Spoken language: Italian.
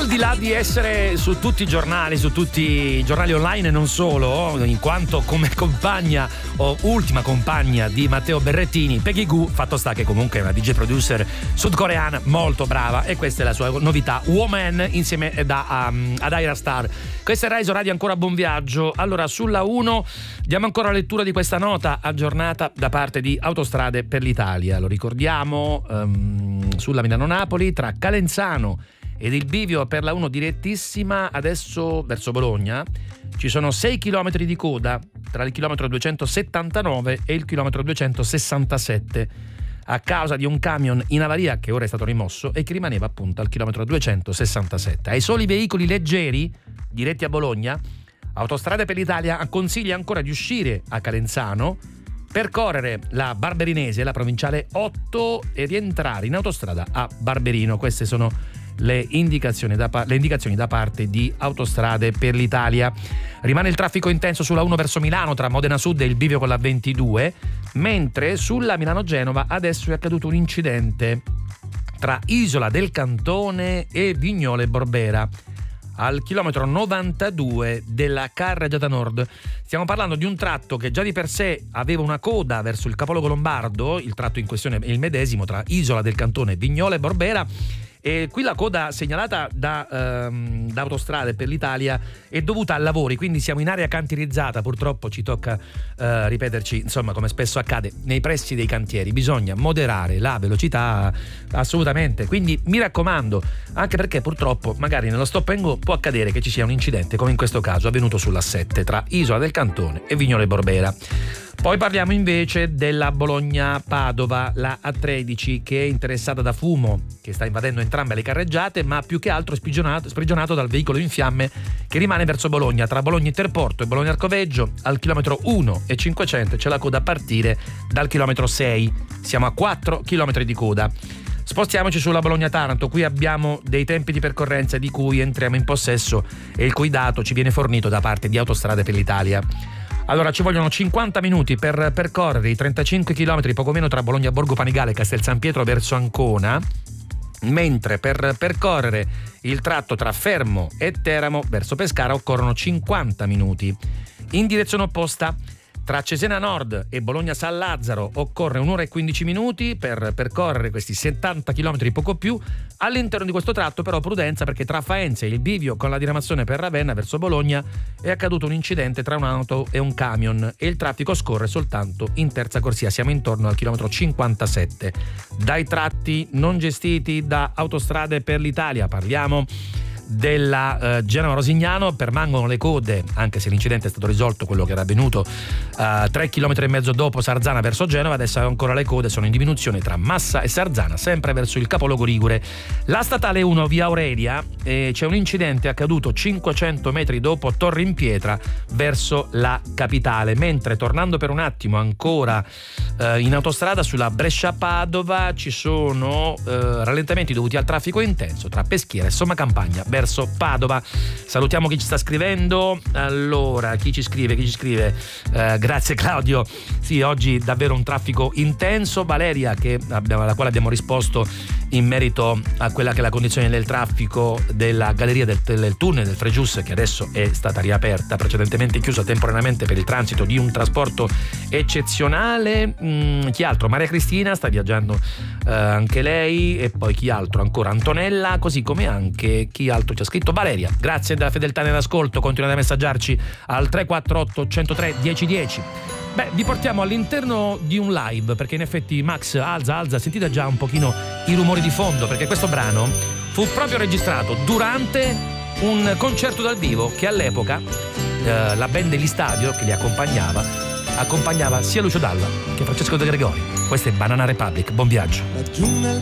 di là di essere su tutti i giornali online e non solo, in quanto come compagna o ultima compagna di Matteo Berrettini, Peggy Gou, fatto sta che comunque è una DJ producer sudcoreana molto brava, e questa è la sua novità, Woman, insieme ad Ira Star. Questa è Rise Radio, ancora buon viaggio. Allora, sulla 1 diamo ancora lettura di questa nota aggiornata da parte di Autostrade per l'Italia. Lo ricordiamo, sulla Milano-Napoli tra Calenzano ed il bivio per la 1 direttissima adesso verso Bologna ci sono 6 km di coda tra il chilometro 279 e il chilometro 267 a causa di un camion in avaria che ora è stato rimosso e che rimaneva appunto al chilometro 267. Ai soli veicoli leggeri diretti a Bologna, Autostrade per l'Italia consiglia ancora di uscire a Calenzano, percorrere la Barberinese, la provinciale 8 e rientrare in autostrada a Barberino. Queste sono le indicazioni da parte di Autostrade per l'Italia. Rimane il traffico intenso sulla 1 verso Milano tra Modena Sud e il bivio con la 22, mentre sulla Milano-Genova adesso è accaduto un incidente tra Isola del Cantone e Vignole Borbera al chilometro 92 della Carreggiata Nord. Stiamo parlando di un tratto che già di per sé aveva una coda verso il capoluogo lombardo, il tratto in questione è il medesimo tra Isola del Cantone e Vignole Borbera. E qui la coda segnalata da Autostrade per l'Italia è dovuta a lavori, quindi siamo in area cantierizzata, purtroppo ci tocca ripeterci, insomma, come spesso accade nei pressi dei cantieri, bisogna moderare la velocità assolutamente, quindi mi raccomando, anche perché purtroppo magari nello stop and go può accadere che ci sia un incidente come in questo caso avvenuto sulla 7 tra Isola del Cantone e Vignole Borbera. Poi parliamo invece della Bologna-Padova, la A13, che è interessata da fumo che sta invadendo entrambe le carreggiate, ma più che altro sprigionato dal veicolo in fiamme che rimane verso Bologna. Tra Bologna Interporto e Bologna Arcoveggio al chilometro 1 e 500 c'è la coda a partire dal chilometro 6. Siamo a 4 chilometri di coda. Spostiamoci sulla Bologna-Taranto, qui abbiamo dei tempi di percorrenza di cui entriamo in possesso e il cui dato ci viene fornito da parte di Autostrade per l'Italia. Allora, ci vogliono 50 minuti per percorrere i 35 km poco meno tra Bologna Borgo Panigale e Castel San Pietro verso Ancona, mentre per percorrere il tratto tra Fermo e Teramo verso Pescara occorrono 50 minuti. In direzione opposta, tra Cesena Nord e Bologna San Lazzaro occorre 1 ora e 15 minuti per percorrere questi 70 km poco più. All'interno di questo tratto però prudenza, perché tra Faenza e il bivio con la diramazione per Ravenna verso Bologna è accaduto un incidente tra un'auto e un camion e il traffico scorre soltanto in terza corsia, siamo intorno al chilometro 57. Dai tratti non gestiti da Autostrade per l'Italia parliamo della Genova-Rosignano, permangono le code, anche se l'incidente è stato risolto, quello che era avvenuto 3 km e mezzo dopo Sarzana verso Genova. Adesso ancora le code sono in diminuzione tra Massa e Sarzana, sempre verso il capoluogo ligure. La statale 1 via Aurelia, c'è un incidente accaduto 500 metri dopo Torre in Pietra verso la capitale, mentre tornando per un attimo ancora in autostrada sulla Brescia-Padova ci sono rallentamenti dovuti al traffico intenso tra Peschiera e Sommacampagna verso Padova. Salutiamo chi ci sta scrivendo. Allora, chi ci scrive? Grazie Claudio. Sì, oggi davvero un traffico intenso. Valeria, alla quale abbiamo risposto in merito a quella che è la condizione del traffico della galleria del tunnel del Frejus, che adesso è stata riaperta, precedentemente chiusa temporaneamente per il transito di un trasporto eccezionale. Chi altro? Maria Cristina sta viaggiando anche lei, e poi chi altro ancora? Antonella, così come anche chi altro ci ha scritto? Valeria, grazie della fedeltà nell'ascolto, continuate a messaggiarci al 348 103 1010. Beh, vi portiamo all'interno di un live, perché in effetti Max alza, sentite già un pochino i rumori di fondo, perché questo brano fu proprio registrato durante un concerto dal vivo che all'epoca la band degli Stadio che li accompagnava sia Lucio Dalla che Francesco De Gregori. Questa è Banana Republic, buon viaggio.